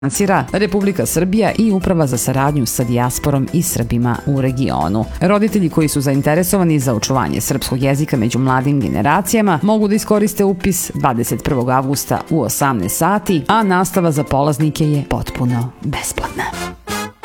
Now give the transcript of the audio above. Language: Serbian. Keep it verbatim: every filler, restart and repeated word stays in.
finansira Republika Srbija i Uprava za saradnju sa dijasporom i Srbima u regionu. Roditelji koji su zainteresovani za očuvanje srpskog jezika među mladim generacijama mogu da iskoriste upis dvadeset prvog avgusta u osamnaest sati, a nastava za polaznike je potpuno besplatna.